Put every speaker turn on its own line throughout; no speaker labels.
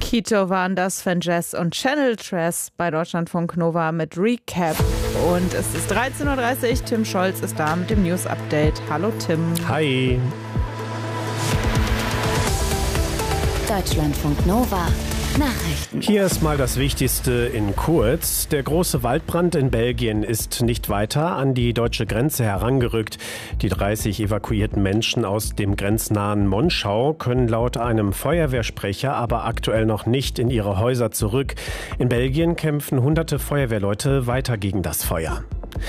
Kito waren das, Van Jess und Channel Tress bei Deutschlandfunk Nova mit Recap. Und es ist 13.30 Uhr, Tim Scholz ist da mit dem News-Update. Hallo Tim.
Hi.
Deutschlandfunk Nova. Nachrichten.
Hier ist mal das Wichtigste in kurz. Der große Waldbrand in Belgien ist nicht weiter an die deutsche Grenze herangerückt. Die 30 evakuierten Menschen aus dem grenznahen Monschau können laut einem Feuerwehrsprecher aber aktuell noch nicht in ihre Häuser zurück. In Belgien kämpfen hunderte Feuerwehrleute weiter gegen das Feuer.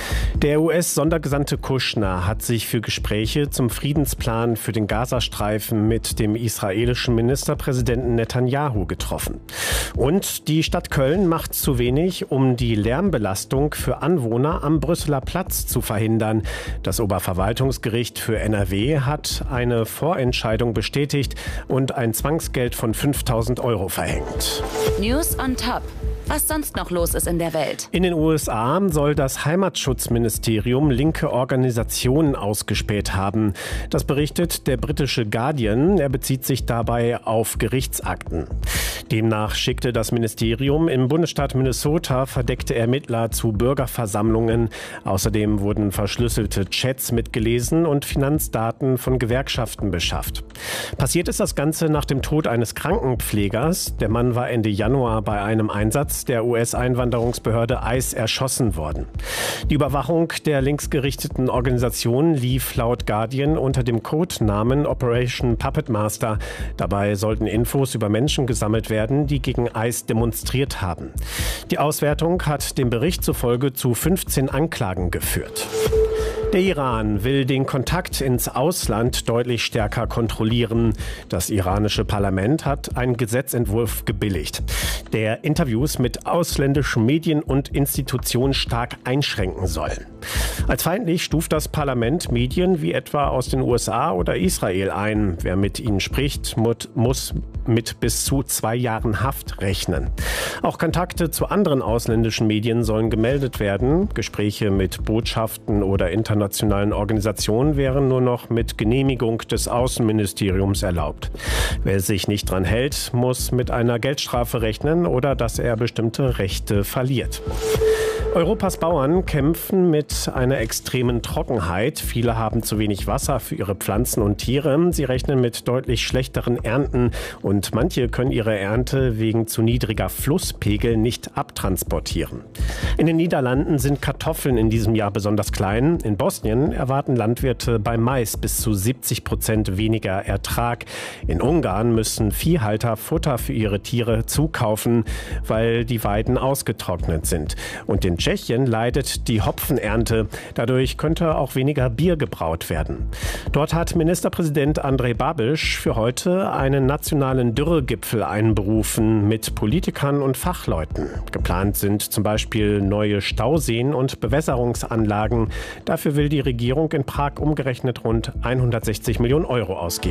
Der US-Sondergesandte Kushner hat sich für Gespräche zum Friedensplan für den Gazastreifen mit dem israelischen Ministerpräsidenten Netanyahu getroffen. Und die Stadt Köln macht zu wenig, um die Lärmbelastung für Anwohner am Brüsseler Platz zu verhindern. Das Oberverwaltungsgericht für NRW hat eine Vorentscheidung bestätigt und ein Zwangsgeld von 5.000 € verhängt.
News on top. Was sonst noch los ist in der Welt.
In den USA soll das Heimatschutzministerium linke Organisationen ausgespäht haben. Das berichtet der britische Guardian. Er bezieht sich dabei auf Gerichtsakten. Demnach schickte das Ministerium im Bundesstaat Minnesota verdeckte Ermittler zu Bürgerversammlungen. Außerdem wurden verschlüsselte Chats mitgelesen und Finanzdaten von Gewerkschaften beschafft. Passiert ist das Ganze nach dem Tod eines Krankenpflegers. Der Mann war Ende Januar bei einem Einsatz der US-Einwanderungsbehörde ICE erschossen worden. Die Überwachung der linksgerichteten Organisation lief laut Guardian unter dem Codenamen Operation Puppet Master. Dabei sollten Infos über Menschen gesammelt werden, die gegen ICE demonstriert haben. Die Auswertung hat dem Bericht zufolge zu 15 Anklagen geführt. Der Iran will den Kontakt ins Ausland deutlich stärker kontrollieren. Das iranische Parlament hat einen Gesetzentwurf gebilligt, der Interviews mit ausländischen Medien und Institutionen stark einschränken soll. Als feindlich stuft das Parlament Medien wie etwa aus den USA oder Israel ein. Wer mit ihnen spricht, muss mit bis zu 2 Jahren Haft rechnen. Auch Kontakte zu anderen ausländischen Medien sollen gemeldet werden. Gespräche mit Botschaften oder internationalen Organisationen wären nur noch mit Genehmigung des Außenministeriums erlaubt. Wer sich nicht dran hält, muss mit einer Geldstrafe rechnen oder dass er bestimmte Rechte verliert. Europas Bauern kämpfen mit einer extremen Trockenheit. Viele haben zu wenig Wasser für ihre Pflanzen und Tiere. Sie rechnen mit deutlich schlechteren Ernten und manche können ihre Ernte wegen zu niedriger Flusspegel nicht abtransportieren. In den Niederlanden sind Kartoffeln in diesem Jahr besonders klein. In Bosnien erwarten Landwirte bei Mais bis zu 70% weniger Ertrag. In Ungarn müssen Viehhalter Futter für ihre Tiere zukaufen, weil die Weiden ausgetrocknet sind. Und in Tschechien leidet die Hopfenernte. Dadurch könnte auch weniger Bier gebraut werden. Dort hat Ministerpräsident Andrej Babiš für heute einen nationalen Dürregipfel einberufen mit Politikern und Fachleuten. Geplant sind zum Beispiel neue Stauseen und Bewässerungsanlagen. Dafür will die Regierung in Prag umgerechnet rund 160 Millionen € ausgeben.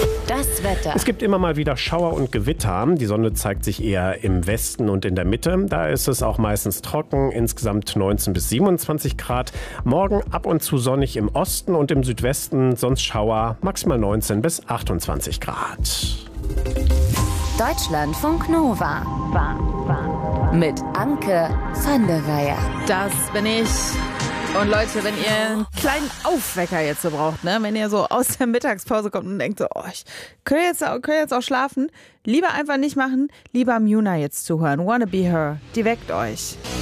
Das Wetter.
Es gibt immer mal wieder Schauer und Gewitter. Die Sonne zeigt sich eher im Westen und in der Mitte. Da ist es auch meistens trocken, insgesamt 19 bis 27 Grad. Morgen ab und zu sonnig im Osten und im Südwesten, sonst Schauer, maximal 19 bis 28 Grad.
Deutschlandfunk Nova. Mit Anke van der Weyer.
Das bin ich. Und Leute, wenn ihr einen kleinen Aufwecker jetzt so braucht, ne? Wenn ihr so aus der Mittagspause kommt und denkt so, oh, ich könnte jetzt auch schlafen, lieber einfach nicht machen, lieber Muna jetzt zuhören. Wanna Be Her, die weckt euch.